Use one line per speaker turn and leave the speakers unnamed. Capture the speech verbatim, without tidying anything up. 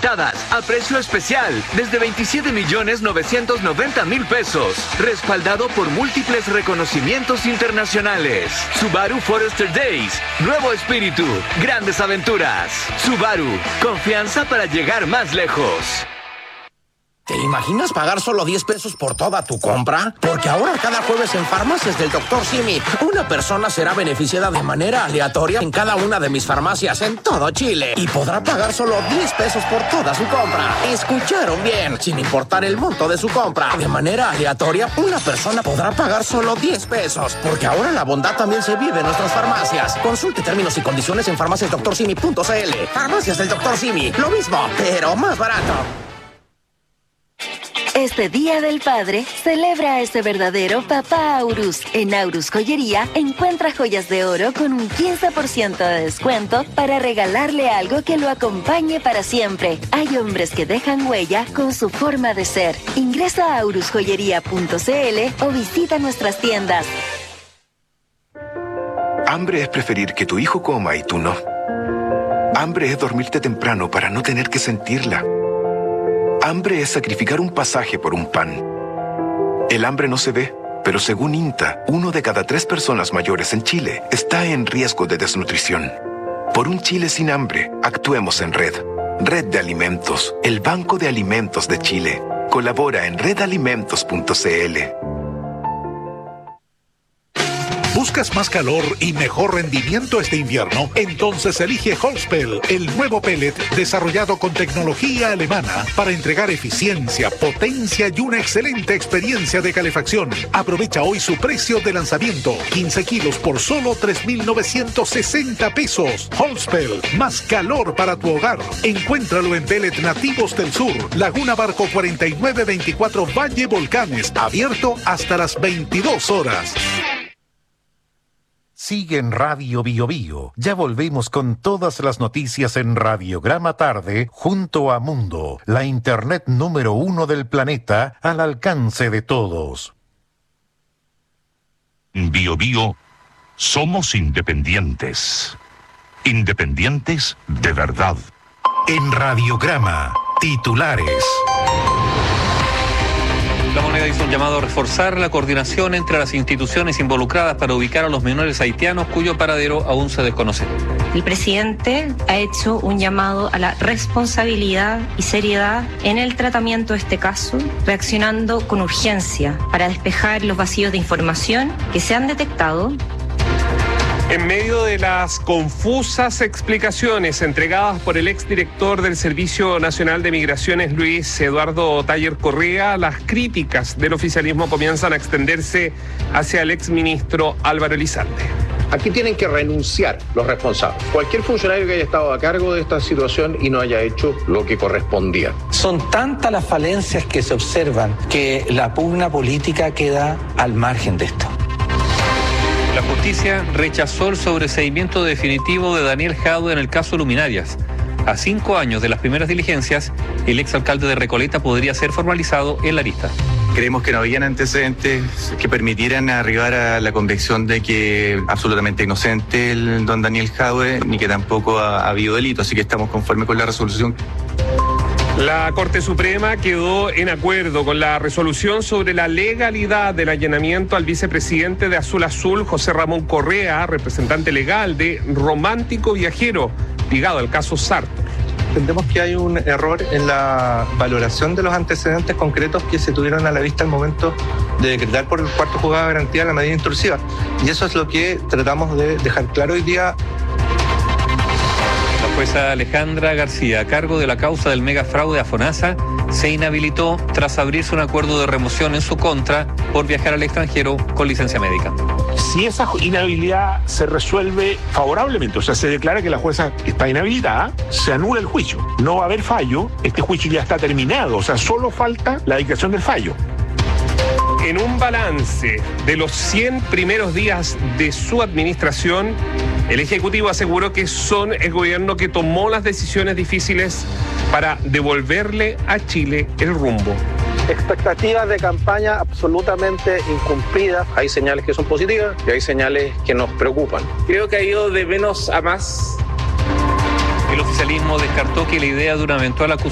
limitadas a precio especial desde veintisiete millones novecientos noventa mil pesos. Respaldado por múltiples reconocimientos internacionales. Subaru Forester Days. Nuevo espíritu. Grandes aventuras. Subaru. Confianza para llegar más lejos.
¿Te imaginas pagar solo diez pesos por toda tu compra? Porque ahora cada jueves en Farmacias del doctor Simi, una persona será beneficiada de manera aleatoria en cada una de mis farmacias en todo Chile y podrá pagar solo diez pesos por toda su compra. ¿Escucharon bien? Sin importar el monto de su compra, de manera aleatoria, una persona podrá pagar solo diez pesos. Porque ahora la bondad también se vive en nuestras farmacias. Consulte términos y condiciones en farmacias doctor simi punto c l. Farmacias del doctor Simi, lo mismo, pero más barato.
Este Día del Padre, celebra a ese verdadero papá Aurus. En Aurus Joyería, encuentra joyas de oro con un quince por ciento de descuento para regalarle algo que lo acompañe para siempre. Hay hombres que dejan huella con su forma de ser. Ingresa a aurus joyería punto c l o visita nuestras tiendas.
Hambre es preferir que tu hijo coma y tú no. Hambre es dormirte temprano para no tener que sentirla. Hambre es sacrificar un pasaje por un pan. El hambre no se ve, pero según INTA, uno de cada tres personas mayores en Chile está en riesgo de desnutrición. Por un Chile sin hambre, actuemos en red. Red de Alimentos, el Banco de Alimentos de Chile. Colabora en red alimentos punto c l.
¿Buscas más calor y mejor rendimiento este invierno? Entonces elige Holzpel, el nuevo pellet desarrollado con tecnología alemana para entregar eficiencia, potencia y una excelente experiencia de calefacción. Aprovecha hoy su precio de lanzamiento, quince kilos por solo tres mil novecientos sesenta pesos. Holzpel, más calor para tu hogar. Encuéntralo en Pellet Nativos del Sur, Laguna Barco cuarenta y nueve veinticuatro Valle Volcanes, abierto hasta las veintidós horas.
Sigue en Radio Bio Bio. Ya volvemos con todas las noticias en Radiograma Tarde junto a Mundo, la internet número uno del planeta al alcance de todos.
Bio Bio, somos independientes. Independientes de verdad.
En Radiograma, titulares.
La Moneda hizo un llamado a reforzar la coordinación entre las instituciones involucradas para ubicar a los menores haitianos cuyo paradero aún se desconoce.
El presidente ha hecho un llamado a la responsabilidad y seriedad en el tratamiento de este caso, reaccionando con urgencia para despejar los vacíos de información que se han detectado.
En medio de las confusas explicaciones entregadas por el exdirector del Servicio Nacional de Migraciones, Luis Eduardo Taller Correa, las críticas del oficialismo comienzan a extenderse hacia el exministro Álvaro Elizalde.
Aquí tienen que renunciar los responsables. Cualquier funcionario que haya estado a cargo de esta situación y no haya hecho lo que correspondía.
Son tantas las falencias que se observan que la pugna política queda al margen de esto.
La justicia rechazó el sobreseimiento definitivo de Daniel Jadue en el caso Luminarias. A cinco años de las primeras diligencias, el exalcalde de Recoleta podría ser formalizado en la lista.
Creemos que no habían antecedentes que permitieran arribar a la convicción de que absolutamente inocente el don Daniel Jadue, ni que tampoco ha, ha habido delito, así que estamos conformes con la resolución.
La Corte Suprema quedó en acuerdo con la resolución sobre la legalidad del allanamiento al vicepresidente de Azul Azul, José Ramón Correa, representante legal de Romántico Viajero, ligado al caso Sartre.
Entendemos que hay un error en la valoración de los antecedentes concretos que se tuvieron a la vista al momento de decretar por el cuarto juzgado de garantía la medida intrusiva. Y eso es lo que tratamos de dejar claro hoy día.
La jueza Alejandra García, a cargo de la causa del megafraude a FONASA, se inhabilitó tras abrirse un acuerdo de remoción en su contra por viajar al extranjero con licencia médica.
Si esa inhabilidad se resuelve favorablemente, o sea, se declara que la jueza está inhabilitada, se anula el juicio. No va a haber fallo, este juicio ya está terminado, o sea, solo falta la dictación del fallo.
En un balance de los cien primeros días de su administración, el Ejecutivo aseguró que son el gobierno que tomó las decisiones difíciles para devolverle a Chile el rumbo.
Expectativas de campaña absolutamente incumplidas. Hay señales que son positivas y hay señales que nos preocupan. Creo que ha ido de menos a más.
El oficialismo descartó que la idea de una eventual acusación